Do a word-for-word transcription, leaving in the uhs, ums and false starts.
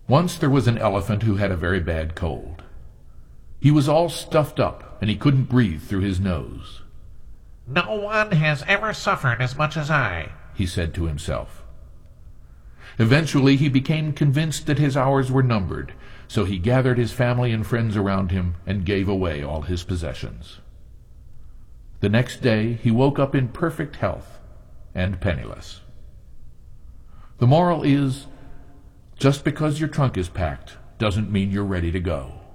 Once there was an elephant who had a very bad cold. He was all stuffed up, and he couldn't breathe through his nose. "No one has ever suffered as much as I," he said to himself. Eventually he became convinced that his hours were numbered, so he gathered his family and friends around him and gave away all his possessions. The next day he woke up in perfect health and penniless. The moral is, just because your trunk is packed doesn't mean you're ready to go.